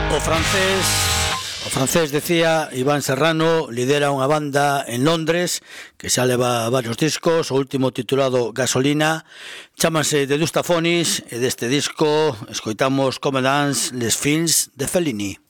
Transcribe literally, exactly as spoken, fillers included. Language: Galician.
O francés, o francés decía, Iván Serrano, lidera unha banda en Londres que xa leva varios discos, o último titulado Gasolina, chámase The Dustafonis, e deste disco escoitamos Come Dance les Films de Fellini.